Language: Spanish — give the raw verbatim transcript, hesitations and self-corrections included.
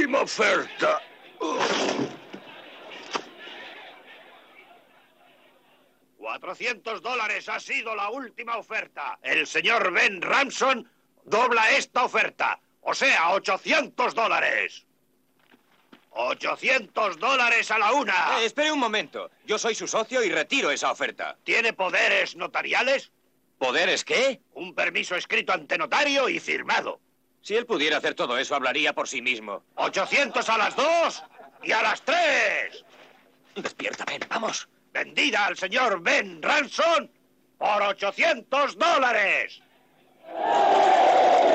última oferta. cuatrocientos dólares ha sido la última oferta. El señor Ben Ramson dobla esta oferta. O sea, ochocientos dólares. ochocientos dólares a la una. Eh, espere un momento. Yo soy su socio y retiro esa oferta. ¿Tiene poderes notariales? ¿Poderes qué? Un permiso escrito ante notario y firmado. Si él pudiera hacer todo eso, hablaría por sí mismo. ochocientos a las dos y a las tres. Despierta, Ben, vamos. Vendida al señor Ben Ramson por ochocientos dólares.